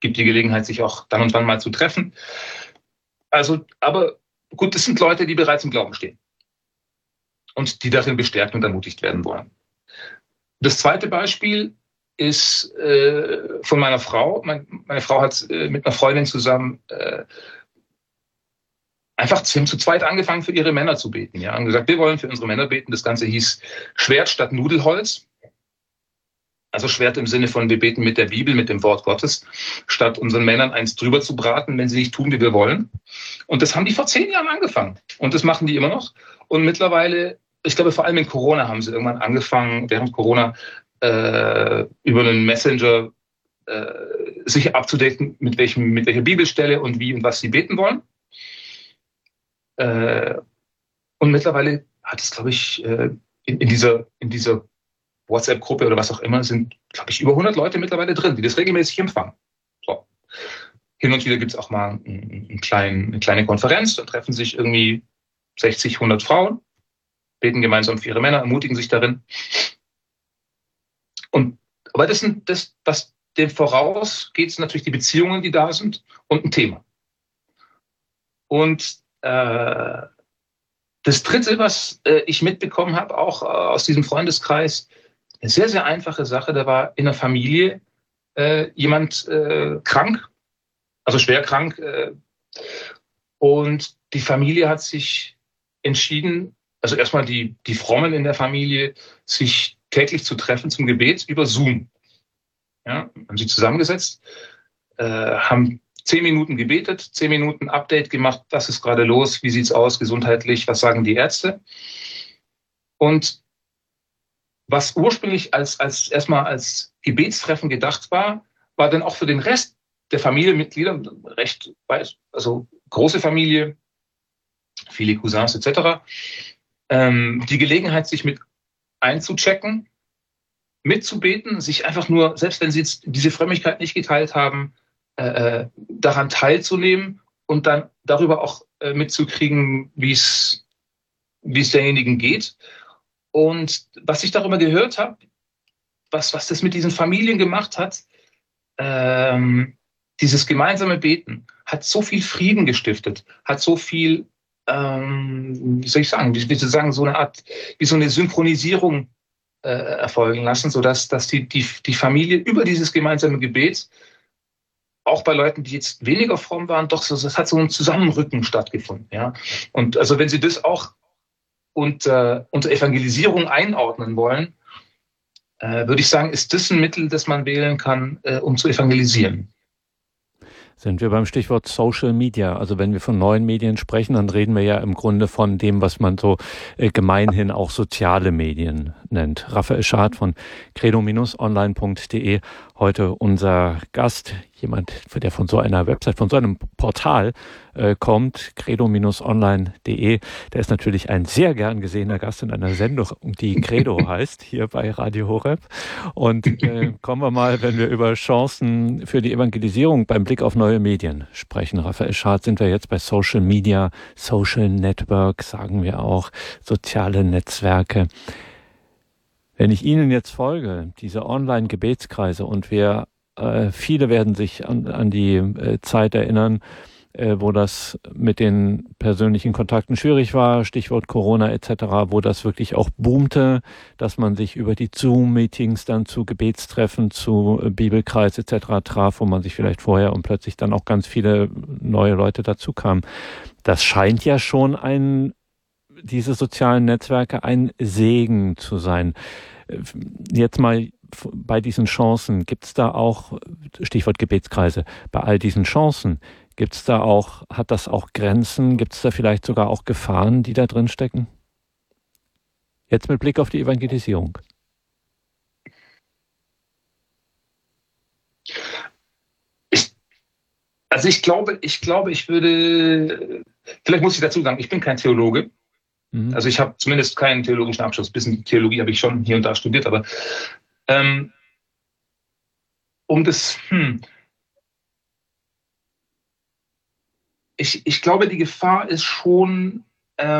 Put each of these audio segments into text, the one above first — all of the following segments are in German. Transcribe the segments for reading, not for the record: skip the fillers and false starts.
gibt die Gelegenheit, sich auch dann und wann mal zu treffen. Also, aber gut, das sind Leute, die bereits im Glauben stehen und die darin bestärkt und ermutigt werden wollen. Das zweite Beispiel ist von meiner Frau. Meine Frau hat mit einer Freundin zusammen einfach zu zweit angefangen, für ihre Männer zu beten. Ja, und gesagt, wir wollen für unsere Männer beten. Das Ganze hieß Schwert statt Nudelholz. Also Schwert im Sinne von, wir beten mit der Bibel, mit dem Wort Gottes, statt unseren Männern eins drüber zu braten, wenn sie nicht tun, wie wir wollen. Und das haben die vor 10 Jahren angefangen. Und das machen die immer noch. Und mittlerweile, ich glaube, vor allem in Corona haben sie irgendwann angefangen, während Corona über einen Messenger sich abzudecken, mit welcher Bibelstelle und wie und was sie beten wollen. Und mittlerweile hat es, glaube ich, in dieser WhatsApp-Gruppe oder was auch immer, sind, glaube ich, über 100 Leute mittlerweile drin, die das regelmäßig empfangen. So. Hin und wieder gibt es auch mal eine kleine Konferenz, da treffen sich irgendwie 60, 100 Frauen, beten gemeinsam für ihre Männer, ermutigen sich darin. Aber was dem vorausgeht, sind natürlich die Beziehungen, die da sind und ein Thema. Und das Dritte, was ich mitbekommen habe, auch aus diesem Freundeskreis, eine sehr, sehr einfache Sache. Da war in der Familie jemand krank, also schwer krank. Und die Familie hat sich entschieden, also erstmal die Frommen in der Familie, sich täglich zu treffen zum Gebet über Zoom. Ja, haben sie zusammengesetzt, haben 10 Minuten gebetet, 10 Minuten Update gemacht, was ist gerade los, wie sieht's aus gesundheitlich, was sagen die Ärzte? Und was ursprünglich erstmal als Gebetstreffen gedacht war, war dann auch für den Rest der Familienmitglieder, recht, also große Familie, viele Cousins etc., die Gelegenheit, sich mit einzuchecken, mitzubeten, sich einfach nur, selbst wenn sie jetzt diese Frömmigkeit nicht geteilt haben, daran teilzunehmen und dann darüber auch mitzukriegen, wie es derjenigen geht. Und was ich darüber gehört habe, was das mit diesen Familien gemacht hat, dieses gemeinsame Beten hat so viel Frieden gestiftet, hat so viel, wie soll ich sagen, so eine Art, wie so eine Synchronisierung erfolgen lassen, sodass die Familie über dieses gemeinsame Gebet, auch bei Leuten, die jetzt weniger fromm waren, doch so, das hat so ein Zusammenrücken stattgefunden. Ja? Und also wenn Sie das auch unter Evangelisierung einordnen wollen, würde ich sagen, ist das ein Mittel, das man wählen kann, um zu evangelisieren. Sind wir beim Stichwort Social Media. Also wenn wir von neuen Medien sprechen, dann reden wir ja im Grunde von dem, was man so gemeinhin auch soziale Medien nennt. Raphael Schad von credo-online.de, heute unser Gast, jemand, der von so einer Website, von so einem Portal kommt, credo-online.de. Der ist natürlich ein sehr gern gesehener Gast in einer Sendung, die Credo heißt, hier bei Radio Horeb. Und kommen wir mal, wenn wir über Chancen für die Evangelisierung beim Blick auf neue Medien sprechen. Raphael Schad, sind wir jetzt bei Social Media, Social Network, sagen wir auch, soziale Netzwerke. Wenn ich Ihnen jetzt folge, diese Online-Gebetskreise, und viele werden sich an die Zeit erinnern, wo das mit den persönlichen Kontakten schwierig war, Stichwort Corona etc., wo das wirklich auch boomte, dass man sich über die Zoom-Meetings dann zu Gebetstreffen, zu Bibelkreis etc. traf, wo man sich vielleicht vorher und plötzlich dann auch ganz viele neue Leute dazu kamen. Das scheint ja schon diese sozialen Netzwerke ein Segen zu sein. Jetzt mal bei diesen Chancen, gibt es da auch, Stichwort Gebetskreise, bei all diesen Chancen, hat das auch Grenzen, gibt es da vielleicht sogar auch Gefahren, die da drin stecken? Jetzt mit Blick auf die Evangelisierung. Ich glaube, ich würde, vielleicht muss ich dazu sagen, ich bin kein Theologe. Also ich habe zumindest keinen theologischen Abschluss. Ein bisschen Theologie habe ich schon hier und da studiert, aber ich glaube, die Gefahr ist schon,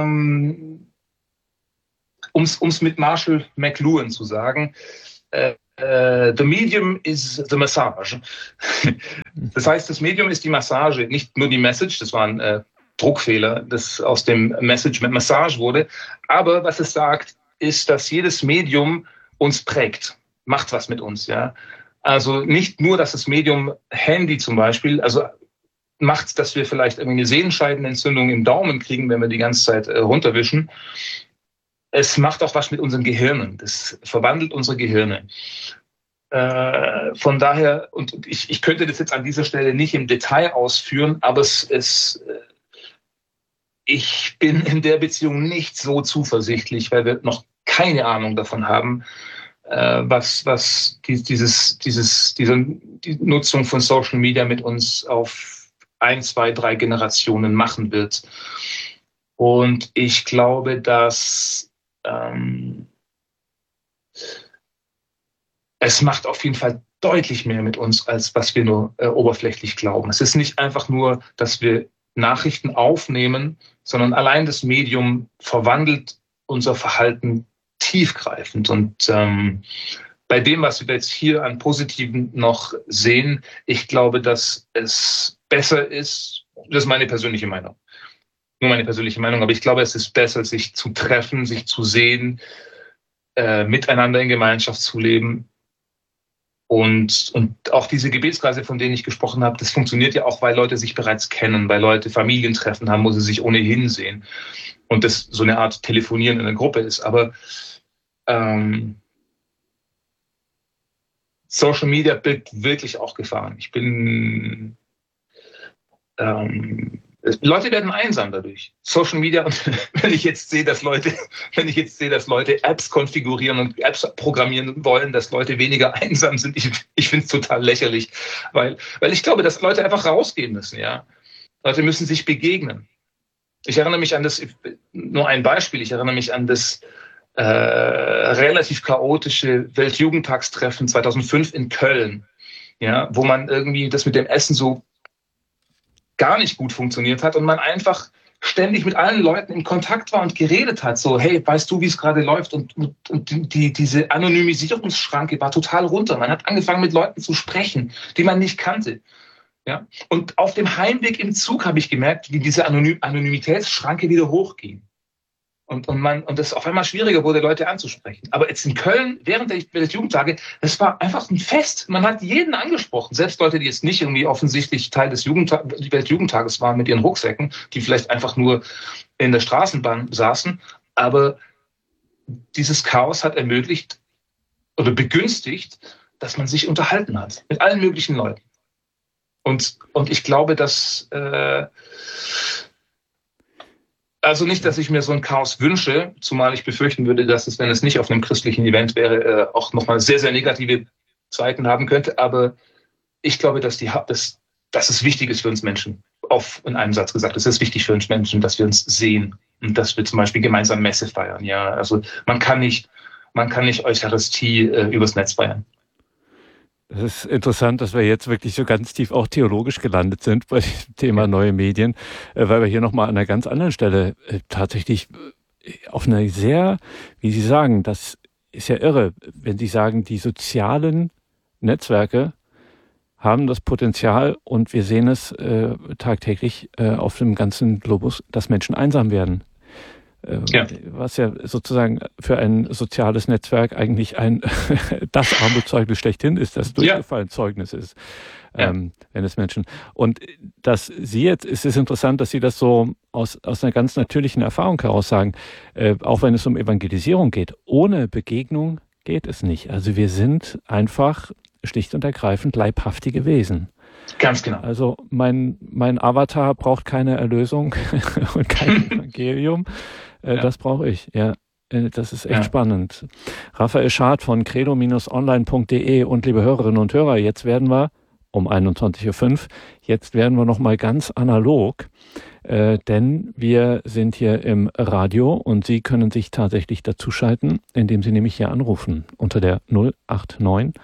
um's mit Marshall McLuhan zu sagen, the medium is the massage. Das heißt, das Medium ist die Massage, nicht nur die Message, das war ein Druckfehler, das aus dem Message mit Massage wurde. Aber was es sagt, ist, dass jedes Medium uns prägt, macht was mit uns. Ja? Also nicht nur, dass das Medium Handy zum Beispiel, also macht, dass wir vielleicht irgendwie eine Sehenscheidenentzündung im Daumen kriegen, wenn wir die ganze Zeit runterwischen. Es macht auch was mit unseren Gehirnen. Das verwandelt unsere Gehirne. Von daher, und ich könnte das jetzt an dieser Stelle nicht im Detail ausführen, aber ich bin in der Beziehung nicht so zuversichtlich, weil wir noch keine Ahnung davon haben, was die Nutzung von Social Media mit uns auf 1, 2, 3 Generationen machen wird. Und ich glaube, dass es macht auf jeden Fall deutlich mehr mit uns, als was wir nur oberflächlich glauben. Es ist nicht einfach nur, dass wir Nachrichten aufnehmen, sondern allein das Medium verwandelt unser Verhalten tiefgreifend. Und bei dem, was wir jetzt hier an Positiven noch sehen, ich glaube, dass es besser ist, das ist meine persönliche Meinung, nur meine persönliche Meinung, aber ich glaube, es ist besser, sich zu treffen, sich zu sehen, miteinander in Gemeinschaft zu leben. Und auch diese Gebetskreise, von denen ich gesprochen habe, das funktioniert ja auch, weil Leute sich bereits kennen, weil Leute Familientreffen haben, wo sie sich ohnehin sehen. Und das so eine Art Telefonieren in einer Gruppe ist. Aber Social Media birgt wirklich auch Gefahren. Leute werden einsam dadurch. Social Media, und wenn ich jetzt sehe, dass Leute Apps konfigurieren und Apps programmieren wollen, dass Leute weniger einsam sind, ich finde es total lächerlich, weil ich glaube, dass Leute einfach rausgehen müssen, ja. Leute müssen sich begegnen. Ich erinnere mich an nur ein Beispiel, ich erinnere mich an das relativ chaotische Weltjugendtagstreffen 2005 in Köln, ja, wo man irgendwie das mit dem Essen so gar nicht gut funktioniert hat und man einfach ständig mit allen Leuten in Kontakt war und geredet hat, so, hey, weißt du, wie es gerade läuft? Und diese Anonymisierungsschranke war total runter. Man hat angefangen, mit Leuten zu sprechen, die man nicht kannte. Ja? Und auf dem Heimweg im Zug habe ich gemerkt, wie diese Anonymitätsschranke wieder hochging. Und es auf einmal schwieriger wurde, Leute anzusprechen. Aber jetzt in Köln, während der Jugendtage, es war einfach ein Fest. Man hat jeden angesprochen. Selbst Leute, die jetzt nicht irgendwie offensichtlich Teil des Weltjugendtages waren mit ihren Rucksäcken, die vielleicht einfach nur in der Straßenbahn saßen. Aber dieses Chaos hat ermöglicht oder begünstigt, dass man sich unterhalten hat mit allen möglichen Leuten. Und ich glaube, dass also nicht, dass ich mir so ein Chaos wünsche, zumal ich befürchten würde, dass es, wenn es nicht auf einem christlichen Event wäre, auch nochmal sehr, sehr negative Seiten haben könnte. Aber ich glaube, dass es wichtig ist für uns Menschen. In einem Satz gesagt, es ist wichtig für uns Menschen, dass wir uns sehen und dass wir zum Beispiel gemeinsam Messe feiern. Ja, also man kann nicht Eucharistie übers Netz feiern. Es ist interessant, dass wir jetzt wirklich so ganz tief auch theologisch gelandet sind bei dem Thema neue Medien, weil wir hier nochmal an einer ganz anderen Stelle tatsächlich auf einer sehr, wie Sie sagen, das ist ja irre, wenn Sie sagen, die sozialen Netzwerke haben das Potenzial und wir sehen es tagtäglich auf dem ganzen Globus, dass Menschen einsam werden. Was ja sozusagen für ein soziales Netzwerk eigentlich das Armutszeugnis schlechthin ist, das Durchgefallen-Zeugnis ist, wenn es Menschen. Und dass Sie jetzt, es ist interessant, dass Sie das so aus einer ganz natürlichen Erfahrung heraus sagen, auch wenn es um Evangelisierung geht, ohne Begegnung geht es nicht. Also wir sind einfach schlicht und ergreifend leibhaftige Wesen. Ganz genau. Also mein Avatar braucht keine Erlösung und kein Evangelium. Das brauche ich. Ja, das ist echt spannend. Raphael Schad von credo-online.de und liebe Hörerinnen und Hörer, jetzt werden wir um 21.05 Uhr, jetzt werden wir nochmal ganz analog, denn wir sind hier im Radio und Sie können sich tatsächlich dazuschalten, indem Sie nämlich hier anrufen unter der 089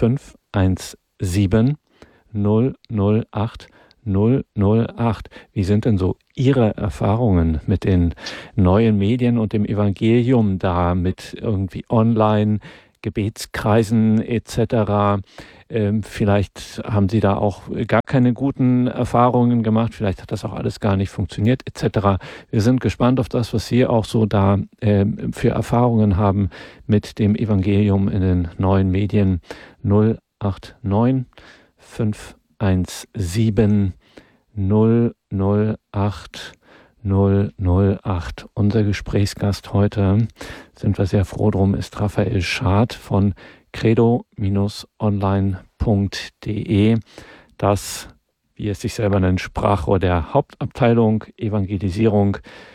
517 008 008. Wie sind denn so Ihre Erfahrungen mit den neuen Medien und dem Evangelium da, mit irgendwie online Gebetskreisen etc. Vielleicht haben Sie da auch gar keine guten Erfahrungen gemacht. Vielleicht hat das auch alles gar nicht funktioniert etc. Wir sind gespannt auf das, was Sie auch so da für Erfahrungen haben mit dem Evangelium in den neuen Medien. 089 517 008 008. Unser Gesprächsgast heute, sind wir sehr froh drum, ist Raphael Schad von credo-online.de. Das, wie es sich selber nennt, Sprachrohr der Hauptabteilung Evangelisierung,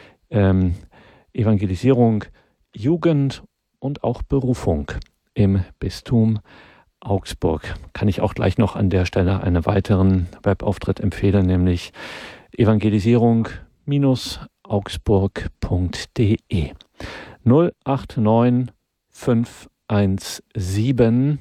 Jugend und auch Berufung im Bistum Augsburg. Kann ich auch gleich noch an der Stelle einen weiteren Webauftritt empfehlen, nämlich evangelisierung-augsburg.de. 089 517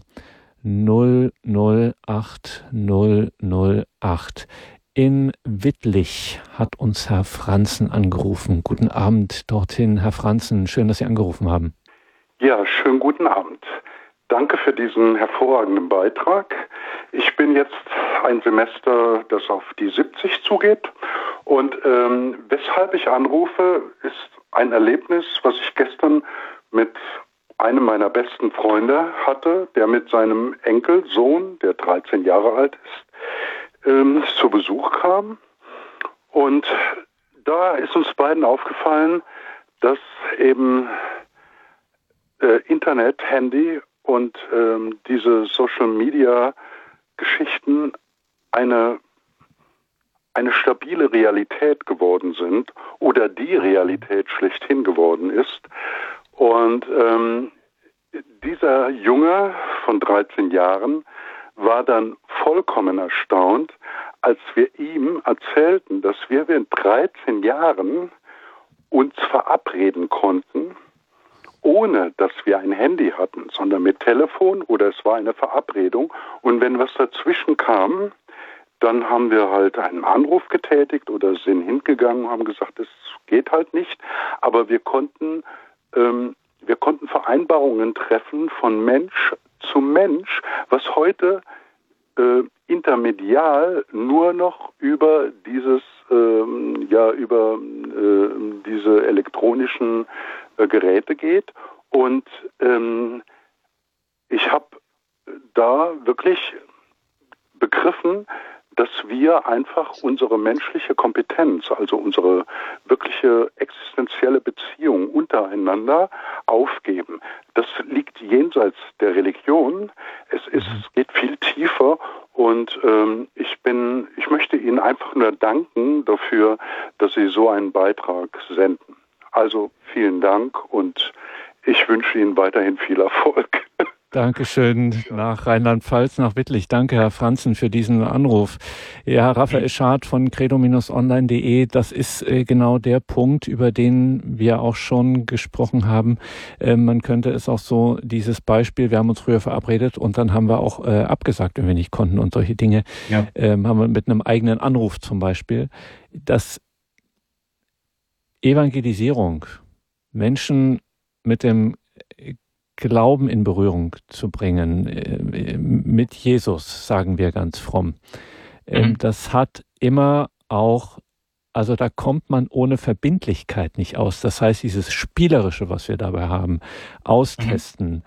008 008. In Wittlich hat uns Herr Franzen angerufen. Guten Abend dorthin, Herr Franzen. Schön, dass Sie angerufen haben. Ja, schönen guten Abend. Danke für diesen hervorragenden Beitrag. Ich bin jetzt ein Semester, das auf die 70 zugeht. Und weshalb ich anrufe, ist ein Erlebnis, was ich gestern mit einem meiner besten Freunde hatte, der mit seinem Enkelsohn, der 13 Jahre alt ist, zu Besuch kam. Und da ist uns beiden aufgefallen, dass eben Internet, Handy und diese Social-Media-Geschichten eine stabile Realität geworden sind oder die Realität schlechthin geworden ist. Und dieser Junge von 13 Jahren war dann vollkommen erstaunt, als wir ihm erzählten, dass wir in 13 Jahren uns verabreden konnten, ohne dass wir ein Handy hatten, sondern mit Telefon oder es war eine Verabredung. Und wenn was dazwischen kam, dann haben wir halt einen Anruf getätigt oder sind hingegangen und haben gesagt, das geht halt nicht. Aber wir konnten Vereinbarungen treffen von Mensch zu Mensch, was heute intermedial nur noch über diese elektronischen Geräte geht. Und ich habe da wirklich begriffen, dass wir einfach unsere menschliche Kompetenz, also unsere wirkliche existenzielle Beziehung untereinander aufgeben. Das liegt jenseits der Religion. Es geht viel tiefer und ich möchte Ihnen einfach nur danken dafür, dass Sie so einen Beitrag senden. Also vielen Dank und ich wünsche Ihnen weiterhin viel Erfolg. Dankeschön nach Rheinland-Pfalz, nach Wittlich. Danke, Herr Franzen, für diesen Anruf. Ja, Raphael Schad von credo-online.de, das ist genau der Punkt, über den wir auch schon gesprochen haben. Man könnte es auch so, dieses Beispiel, wir haben uns früher verabredet und dann haben wir auch abgesagt, wenn wir nicht konnten und solche Dinge, haben wir mit einem eigenen Anruf zum Beispiel. Das Evangelisierung, Menschen mit dem Glauben in Berührung zu bringen, mit Jesus, sagen wir ganz fromm. Das hat immer auch, also da kommt man ohne Verbindlichkeit nicht aus. Das heißt, dieses Spielerische, was wir dabei haben, austesten,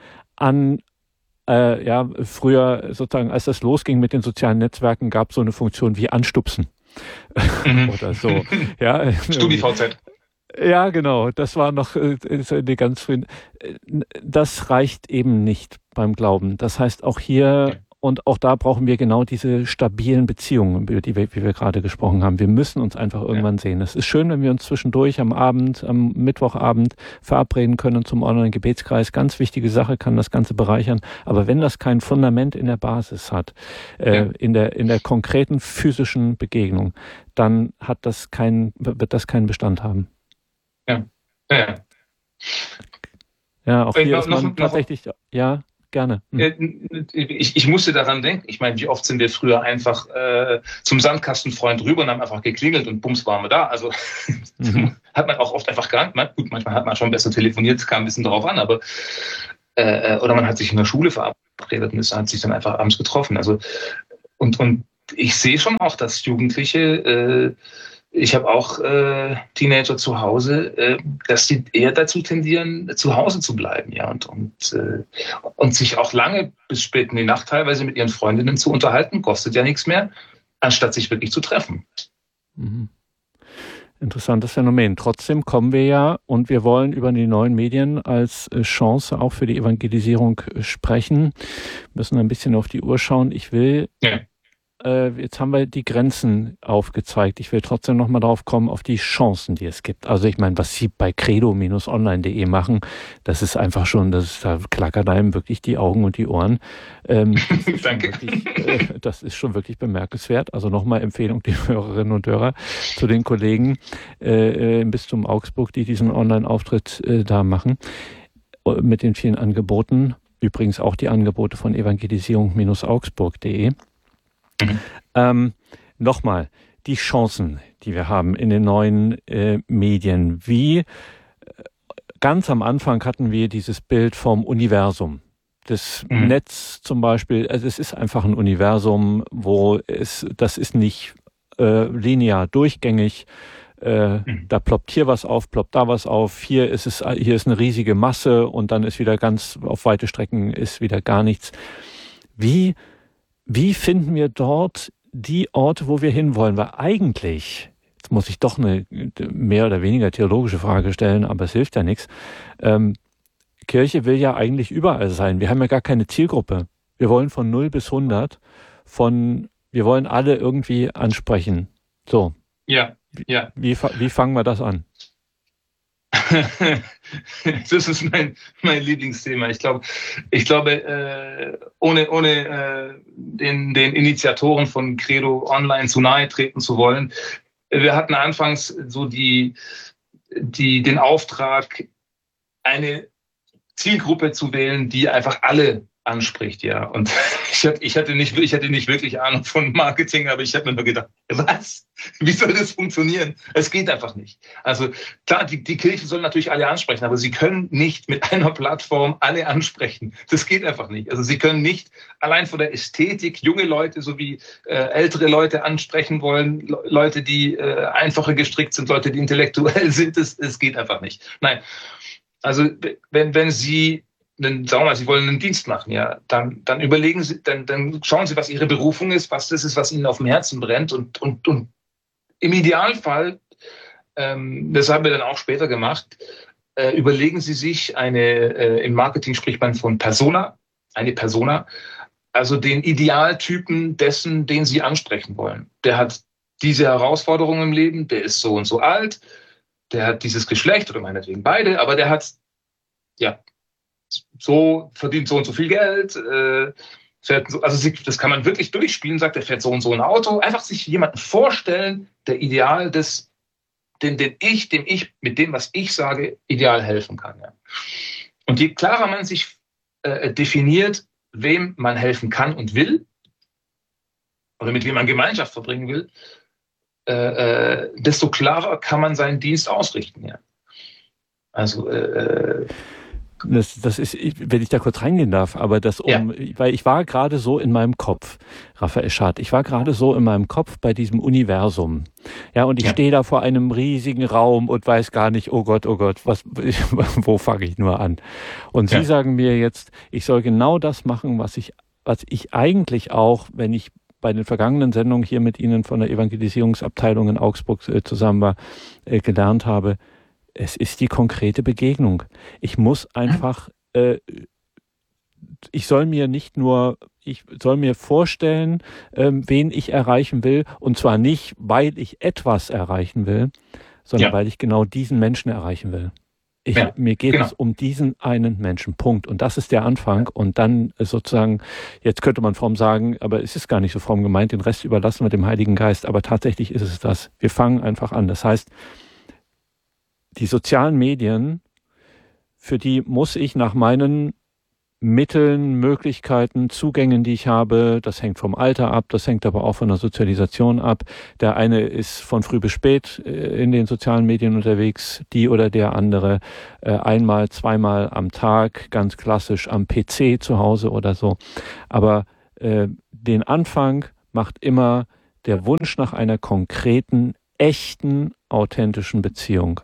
früher sozusagen, als das losging mit den sozialen Netzwerken, gab es so eine Funktion wie Anstupsen oder so. Ja, StudiVZ. Ja, genau. Das war noch eine ganz früh. Das reicht eben nicht beim Glauben. Das heißt, auch hier und auch da brauchen wir genau diese stabilen Beziehungen, über die wie wir gerade gesprochen haben. Wir müssen uns einfach irgendwann sehen. Es ist schön, wenn wir uns zwischendurch am Mittwochabend verabreden können zum Online-Gebetskreis. Ganz wichtige Sache, kann das Ganze bereichern. Aber wenn das kein Fundament in der Basis hat, in der konkreten physischen Begegnung, dann wird das keinen Bestand haben. Ja, auch hier ist man tatsächlich, ja, gerne. Ich musste daran denken, ich meine, wie oft sind wir früher einfach zum Sandkastenfreund rüber und haben einfach geklingelt und bums waren wir da. Also hat man auch oft einfach gar nicht. Gut, manchmal hat man schon besser telefoniert, kam ein bisschen darauf an, aber oder man hat sich in der Schule verabredet und hat sich dann einfach abends getroffen. Also und ich sehe schon auch, dass Jugendliche, ich habe auch Teenager zu Hause, dass die eher dazu tendieren, zu Hause zu bleiben, ja, und sich auch lange bis spät in die Nacht teilweise mit ihren Freundinnen zu unterhalten, kostet ja nichts mehr, anstatt sich wirklich zu treffen. Mhm. Interessantes Phänomen. Trotzdem kommen wir ja, und wir wollen über die neuen Medien als Chance auch für die Evangelisierung sprechen. Wir müssen ein bisschen auf die Uhr schauen. Jetzt haben wir die Grenzen aufgezeigt. Ich will trotzdem nochmal drauf kommen, auf die Chancen, die es gibt. Also ich meine, was Sie bei credo-online.de machen, das ist einfach schon, da klackert einem wirklich die Augen und die Ohren. Danke. Das ist schon wirklich bemerkenswert. Also nochmal Empfehlung, die Hörerinnen und Hörer, zu den Kollegen im Bistum Augsburg, die diesen Online-Auftritt da machen, mit den vielen Angeboten. Übrigens auch die Angebote von evangelisierung-augsburg.de. Nochmal, die Chancen, die wir haben in den neuen Medien. Ganz am Anfang hatten wir dieses Bild vom Universum. Das Netz zum Beispiel, also es ist einfach ein Universum, das ist nicht linear durchgängig. Da ploppt hier was auf, ploppt da was auf. Hier ist eine riesige Masse und dann ist wieder auf weite Strecken ist wieder gar nichts. Wie finden wir dort die Orte, wo wir hinwollen? Weil eigentlich, jetzt muss ich doch eine mehr oder weniger theologische Frage stellen, aber es hilft ja nichts. Kirche will ja eigentlich überall sein. Wir haben ja gar keine Zielgruppe. Wir wollen von 0 bis 100, wir wollen alle irgendwie ansprechen. So. Ja. Wie fangen wir das an? Das ist mein Lieblingsthema. Ich glaube, ohne den Initiatoren von Credo Online zu nahe treten zu wollen, wir hatten anfangs so den Auftrag, eine Zielgruppe zu wählen, die einfach alle anspricht, ja. Und ich hatte nicht wirklich Ahnung von Marketing, aber ich habe mir nur gedacht, was? Wie soll das funktionieren? Es geht einfach nicht. Also klar, die Kirche soll natürlich alle ansprechen, aber sie können nicht mit einer Plattform alle ansprechen. Das geht einfach nicht. Also sie können nicht allein von der Ästhetik junge Leute sowie ältere Leute ansprechen wollen, Leute, die einfacher gestrickt sind, Leute, die intellektuell sind. Es geht einfach nicht. Nein. Also wenn Sie sagen wir mal, Sie wollen einen Dienst machen, ja, dann überlegen Sie, dann schauen Sie, was Ihre Berufung ist, was das ist, was Ihnen auf dem Herzen brennt und im Idealfall, das haben wir dann auch später gemacht, überlegen Sie sich im Marketing spricht man von eine Persona, also den Idealtypen dessen, den Sie ansprechen wollen. Der hat diese Herausforderungen im Leben, der ist so und so alt, der hat dieses Geschlecht oder meinetwegen beide, aber der hat, ja, verdient so und so viel Geld, das kann man wirklich durchspielen, sagt, er fährt so und so ein Auto. Einfach sich jemanden vorstellen, der ideal dem ich mit dem, was ich sage, ideal helfen kann. Ja. Und je klarer man sich definiert, wem man helfen kann und will, oder mit wem man Gemeinschaft verbringen will, desto klarer kann man seinen Dienst ausrichten. Ja. Also Das ist, wenn ich da kurz reingehen darf, aber weil ich war gerade so in meinem Kopf, Raphael Schad, bei diesem Universum. Ja, und ich stehe da vor einem riesigen Raum und weiß gar nicht, oh Gott, wo fange ich nur an? Und Sie sagen mir jetzt, ich soll genau das machen, was ich eigentlich auch, wenn ich bei den vergangenen Sendungen hier mit Ihnen von der Evangelisierungsabteilung in Augsburg zusammen war, gelernt habe. Es ist die konkrete Begegnung. Ich muss einfach, ich soll mir vorstellen, wen ich erreichen will. Und zwar nicht, weil ich etwas erreichen will, sondern weil ich genau diesen Menschen erreichen will. Mir geht es um diesen einen Menschen. Punkt. Und das ist der Anfang. Und dann sozusagen, jetzt könnte man fromm sagen, aber es ist gar nicht so fromm gemeint, den Rest überlassen wir dem Heiligen Geist. Aber tatsächlich ist es das. Wir fangen einfach an. Das heißt, die sozialen Medien, für die muss ich nach meinen Mitteln, Möglichkeiten, Zugängen, die ich habe. Das hängt vom Alter ab, das hängt aber auch von der Sozialisation ab. Der eine ist von früh bis spät in den sozialen Medien unterwegs, die oder der andere einmal, zweimal am Tag, ganz klassisch am PC zu Hause oder so. Aber den Anfang macht immer der Wunsch nach einer konkreten, echten, authentischen Beziehung.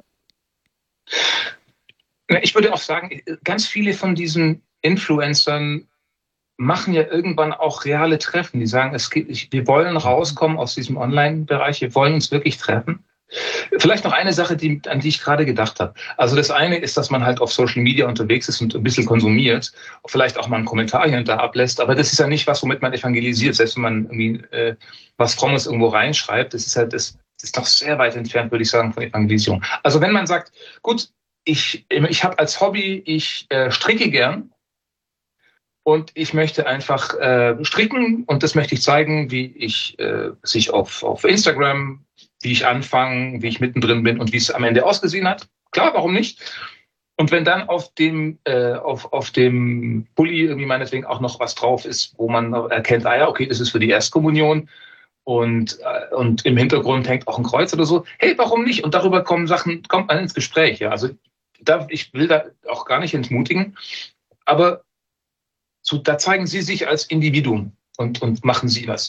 Ich würde auch sagen, ganz viele von diesen Influencern machen ja irgendwann auch reale Treffen. Die sagen, wir wollen rauskommen aus diesem Online-Bereich, wir wollen uns wirklich treffen. Vielleicht noch eine Sache, an die ich gerade gedacht habe. Also das eine ist, dass man halt auf Social Media unterwegs ist und ein bisschen konsumiert, vielleicht auch mal einen Kommentar hier und da ablässt, aber das ist ja nicht was, womit man evangelisiert, selbst wenn man irgendwie was Frommes irgendwo reinschreibt. Das ist doch sehr weit entfernt, würde ich sagen, von Evangelisierung. Also wenn man sagt, gut, ich habe als Hobby, ich stricke gern, und ich möchte einfach stricken und das möchte ich zeigen, wie ich sich auf Instagram, wie ich anfange, wie ich mittendrin bin und wie es am Ende ausgesehen hat. Klar, warum nicht? Und wenn dann auf dem Pulli irgendwie meinetwegen auch noch was drauf ist, wo man erkennt, okay, das ist für die Erstkommunion und im Hintergrund hängt auch ein Kreuz oder so. Hey, warum nicht? Und darüber kommt man ins Gespräch. Ja, also ich will da auch gar nicht entmutigen, aber so, da zeigen sie sich als Individuum und machen sie was.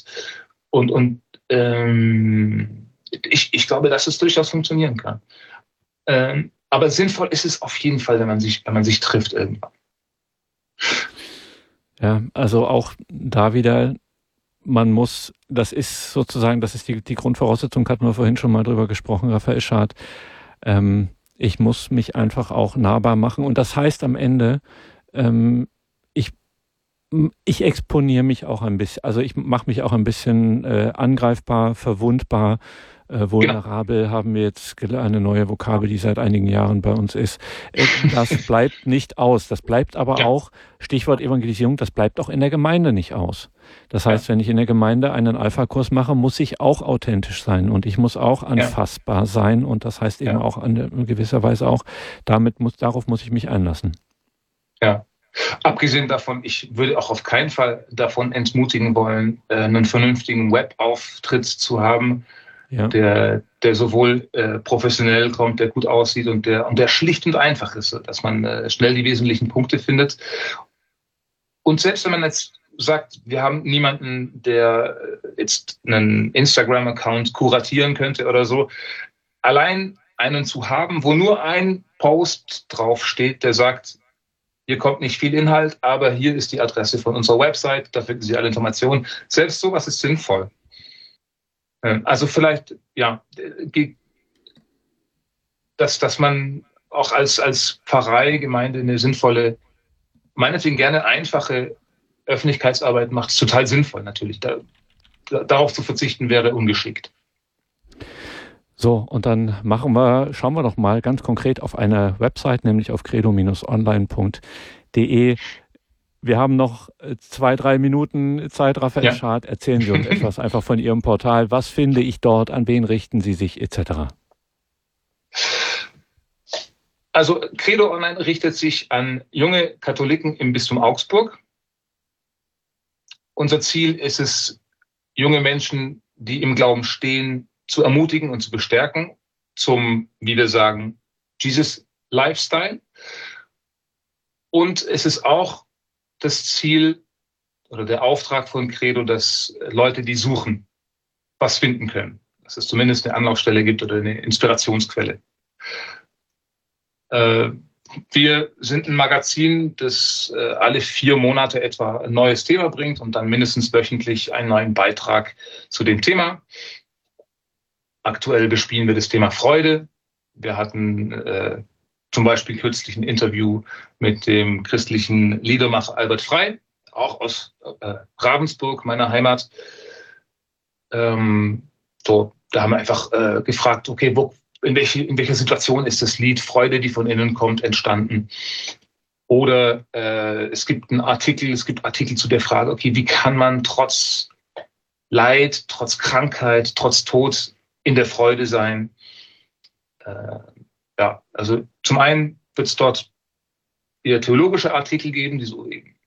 Ich glaube, dass es durchaus funktionieren kann. Aber sinnvoll ist es auf jeden Fall, wenn man sich trifft irgendwann. Ja, also auch da wieder, das ist die Grundvoraussetzung, hatten wir vorhin schon mal drüber gesprochen, Raphael Schad. Ich muss mich einfach auch nahbar machen. Und das heißt am Ende, ich exponiere mich auch ein bisschen, also ich mache mich auch ein bisschen angreifbar, verwundbar, vulnerabel, genau. Haben wir jetzt eine neue Vokabel, die seit einigen Jahren bei uns ist. Das bleibt nicht aus. Das bleibt aber auch, Stichwort Evangelisierung, das bleibt auch in der Gemeinde nicht aus. Das heißt, wenn ich in der Gemeinde einen Alpha-Kurs mache, muss ich auch authentisch sein und ich muss auch anfassbar sein und das heißt eben auch in gewisser Weise auch, darauf muss ich mich einlassen. Ja. Abgesehen davon, ich würde auch auf keinen Fall davon entmutigen wollen, einen vernünftigen Webauftritt zu haben, der sowohl professionell kommt, der gut aussieht und der schlicht und einfach ist, dass man schnell die wesentlichen Punkte findet. Und selbst wenn man jetzt sagt, wir haben niemanden, der jetzt einen Instagram-Account kuratieren könnte oder so, allein einen zu haben, wo nur ein Post draufsteht, der sagt, hier kommt nicht viel Inhalt, aber hier ist die Adresse von unserer Website, da finden Sie alle Informationen. Selbst sowas ist sinnvoll. Also vielleicht, dass man auch als Pfarrei, Gemeinde eine sinnvolle, meinetwegen gerne einfache Öffentlichkeitsarbeit macht, ist total sinnvoll natürlich. Darauf zu verzichten wäre ungeschickt. So, und dann schauen wir doch mal ganz konkret auf eine Website, nämlich auf credo-online.de. Wir haben noch 2-3 Minuten Zeit, Raphael Schad. Erzählen Sie uns etwas einfach von Ihrem Portal. Was finde ich dort? An wen richten Sie sich etc.? Also Credo Online richtet sich an junge Katholiken im Bistum Augsburg. Unser Ziel ist es, junge Menschen, die im Glauben stehen, zu ermutigen und zu bestärken zum, wie wir sagen, Jesus-Lifestyle. Und es ist auch das Ziel oder der Auftrag von Credo, dass Leute, die suchen, was finden können. Dass es zumindest eine Anlaufstelle gibt oder eine Inspirationsquelle. Wir sind ein Magazin, das alle 4 Monate etwa ein neues Thema bringt und dann mindestens wöchentlich einen neuen Beitrag zu dem Thema. Aktuell bespielen wir das Thema Freude. Wir hatten zum Beispiel kürzlich ein Interview mit dem christlichen Liedermacher Albert Frey, auch aus Ravensburg, meiner Heimat. Da haben wir einfach gefragt, okay, in welcher Situation ist das Lied Freude, die von innen kommt, entstanden? Oder es gibt Artikel zu der Frage, okay, wie kann man trotz Leid, trotz Krankheit, trotz Tod in der Freude sein? Also zum einen wird es dort eher theologische Artikel geben, die so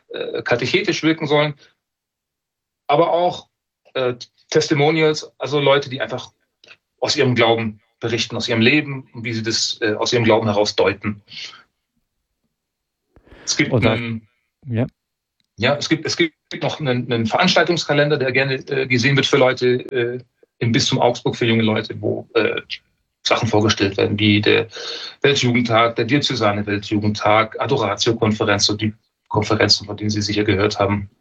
katechetisch wirken sollen, aber auch Testimonials, also Leute, die einfach aus ihrem Glauben berichten, aus ihrem Leben und wie sie das aus ihrem Glauben heraus deuten. Es gibt es gibt noch einen Veranstaltungskalender, der gerne gesehen wird für Leute im Bistum Augsburg, für junge Leute, wo Sachen vorgestellt werden, wie der Weltjugendtag, der diözesane Weltjugendtag, Adoratio-Konferenz und die Konferenzen, von denen Sie sicher gehört haben.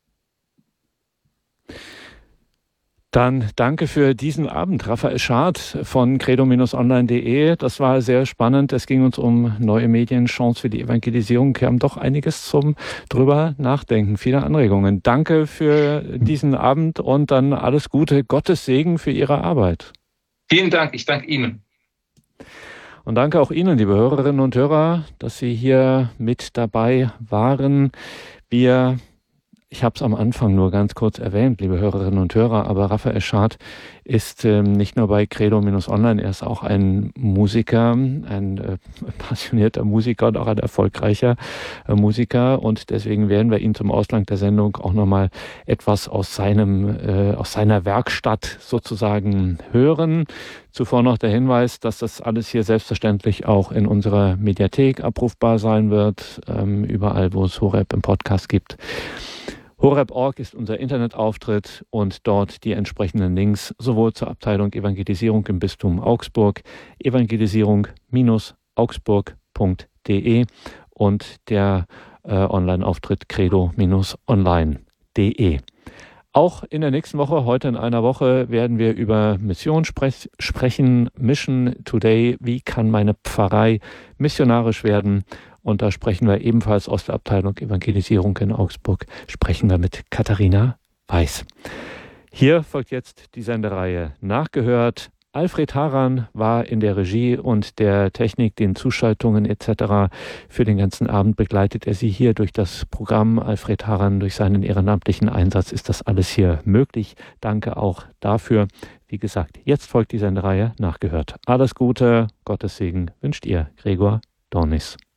Dann danke für diesen Abend, Raphael Schad von credo-online.de. Das war sehr spannend. Es ging uns um neue Medien, Chance für die Evangelisierung. Wir haben doch einiges zum drüber nachdenken. Viele Anregungen. Danke für diesen Abend und dann alles Gute. Gottes Segen für Ihre Arbeit. Vielen Dank. Ich danke Ihnen. Und danke auch Ihnen, liebe Hörerinnen und Hörer, dass Sie hier mit dabei waren. Ich habe es am Anfang nur ganz kurz erwähnt, liebe Hörerinnen und Hörer, aber Raphael Schad ist nicht nur bei Credo-Online, er ist auch ein Musiker, ein passionierter Musiker und auch ein erfolgreicher Musiker. Und deswegen werden wir ihn zum Ausgang der Sendung auch nochmal etwas aus seiner Werkstatt sozusagen hören. Zuvor noch der Hinweis, dass das alles hier selbstverständlich auch in unserer Mediathek abrufbar sein wird, überall, wo es Horeb im Podcast gibt. Horeb.org ist unser Internetauftritt und dort die entsprechenden Links sowohl zur Abteilung Evangelisierung im Bistum Augsburg, evangelisierung-augsburg.de und der Online-Auftritt credo-online.de. Auch in der nächsten Woche, heute in einer Woche, werden wir über Mission sprechen. Mission Today, wie kann meine Pfarrei missionarisch werden? Und da sprechen wir ebenfalls aus der Abteilung Evangelisierung in Augsburg, sprechen wir mit Katharina Weiß. Hier folgt jetzt die Sendereihe Nachgehört. Alfred Haran war in der Regie und der Technik, den Zuschaltungen etc. Für den ganzen Abend begleitet er Sie hier durch das Programm. Alfred Haran, durch seinen ehrenamtlichen Einsatz ist das alles hier möglich. Danke auch dafür. Wie gesagt, jetzt folgt die Sendereihe Nachgehört. Alles Gute, Gottes Segen wünscht Ihr Gregor Dornis.